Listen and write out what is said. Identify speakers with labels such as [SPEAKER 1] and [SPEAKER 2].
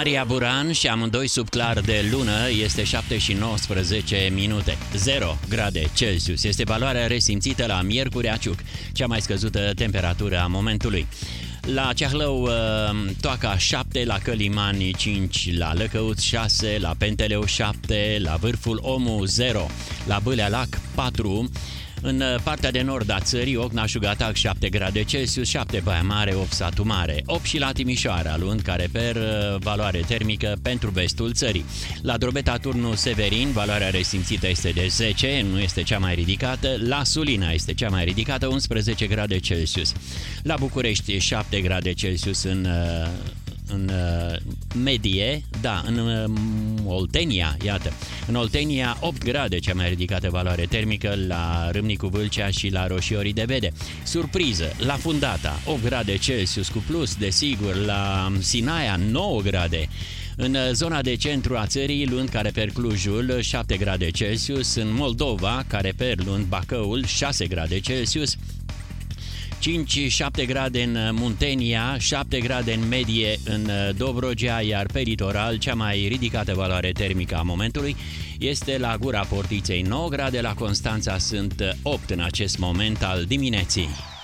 [SPEAKER 1] Maria Buran și amândoi sub clar de lună, este 7 și 19 minute. 0 grade Celsius este valoarea resimțită la Miercurea Ciuc, cea mai scăzută temperatură a momentului. La Ceahlău, Toaca 7, la Călimani 5, la Lăcăuț 6, la Penteleu 7, la Vârful Omu 0, la Bâlea Lac 4, în partea de nord a țării, Ocna-Șugatac 7 grade Celsius, 7 Baia Mare, 8 Satu Mare, 8 și la Timișoara, Lund, Careper, valoare termică pentru vestul țării. La Drobeta Turnu Severin, valoarea resimțită este de 10, nu este cea mai ridicată. La Sulina este cea mai ridicată, 11 grade Celsius. La București 7 grade Celsius în medie, da, în Oltenia, iată. În Oltenia 8 grade, cea mai ridicată valoare termică, la Râmnicu Vâlcea și la Roșiorii de Bede. Surpriză, la Fundata 8 grade Celsius cu plus, desigur, la Sinaia 9 grade. În zona de centru a țării, Lund, Careper, Clujul 7 grade Celsius, în Moldova, Careper, Lund, Bacăul 6 grade Celsius, 5-7 grade în Muntenia, 7 grade în medie în Dobrogea, iar pe litoral cea mai ridicată valoare termică a momentului este la Gura Portiței 9 grade, la Constanța sunt 8 în acest moment al dimineții.